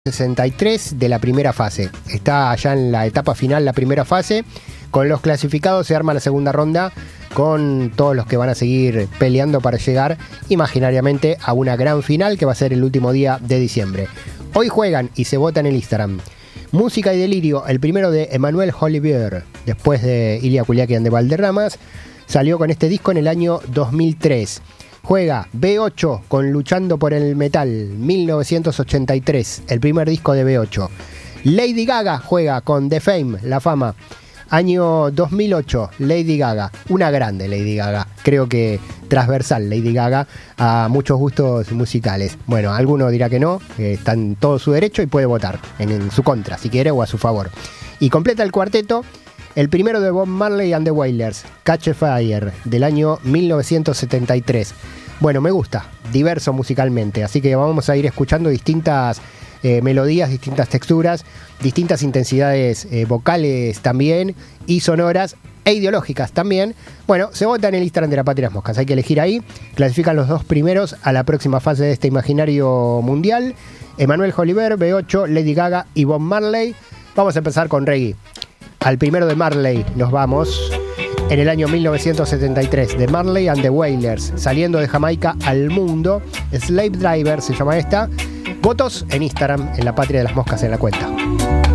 63 de la primera fase. Está ya en la etapa final la primera fase. Con los clasificados se arma la segunda ronda con todos los que van a seguir peleando para llegar imaginariamente a una gran final que va a ser el último día de diciembre. Hoy juegan y se vota en el Instagram. Música y Delirio, el primero de Emmanuel Jolivier, después de Ilia Kuliakian de Valderramas, salió con este disco en el año 2003. Juega B8 con Luchando por el Metal, 1983, el primer disco de B8. Lady Gaga juega con The Fame, La Fama, año 2008, Lady Gaga, una grande Lady Gaga, creo que transversal Lady Gaga a muchos gustos musicales. Bueno, alguno dirá que no, está en todo su derecho y puede votar en su contra, si quiere, o a su favor. Y completa el cuarteto el primero de Bob Marley and the Wailers, Catch a Fire, del año 1973. Bueno, me gusta, diverso musicalmente, así que vamos a ir escuchando distintas melodías, distintas texturas, distintas intensidades vocales también, y sonoras e ideológicas también. Bueno, se vota en el Instagram de La Patria de las Moscas, hay que elegir ahí. Clasifican los dos primeros a la próxima fase de este imaginario mundial: Emmanuel Jolivier, B8, Lady Gaga y Bob Marley. Vamos a empezar con reggae. Al primero de Marley nos vamos. En el año 1973, de Marley and the Wailers, saliendo de Jamaica al mundo. Slave Driver se llama esta. Votos en Instagram, en La Patria de las Moscas, en la cuenta.